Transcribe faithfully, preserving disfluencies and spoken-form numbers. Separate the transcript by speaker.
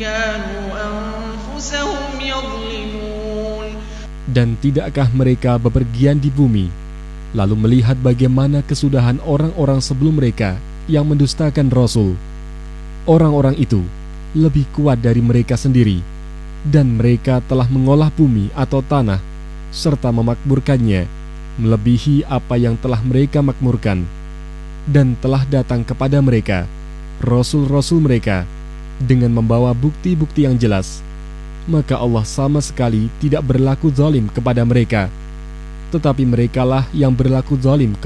Speaker 1: كانوا أنفسهم يظلمون.
Speaker 2: Dan tidakkah mereka bepergian di bumi, lalu melihat bagaimana kesudahan orang-orang sebelum mereka yang mendustakan Rasul? Orang-orang itu lebih kuat dari mereka sendiri, dan mereka telah mengolah bumi atau tanah, serta memakmurkannya, melebihi apa yang telah mereka makmurkan. Dan telah datang kepada mereka Rasul-Rasul mereka dengan membawa bukti-bukti yang jelas. Maka Allah sama sekali tidak berlaku zalim kepada mereka, tetapi merekalah yang berlaku zalim